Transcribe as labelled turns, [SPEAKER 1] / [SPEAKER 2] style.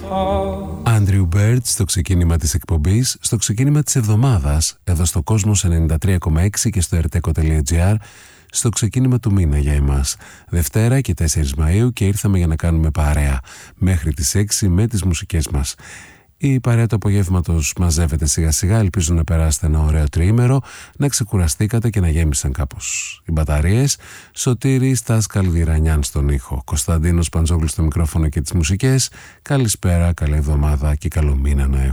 [SPEAKER 1] Andrew Bird στο ξεκίνημα της εκπομπής, στο ξεκίνημα της εβδομάδας, εδώ στο Κόσμος 93,6 και στο erteco.gr, στο ξεκίνημα του μήνα για εμάς. Δευτέρα και 4 Μαΐου και ήρθαμε για να κάνουμε παρέα μέχρι τις 6 με τις μουσικές μας. Η παρέα του απογεύματος μαζεύεται σιγά σιγά, ελπίζω να περάσετε ένα ωραίο τριήμερο, να ξεκουραστήκατε και να γέμισαν κάπως οι μπαταρίες. Σωτήρης Στας Καλδιρανιάν στον ήχο, Κωνσταντίνος Παντζόγλου στο μικρόφωνο και τις μουσικές. Καλησπέρα, καλή εβδομάδα και καλό μήνα να έχουμε.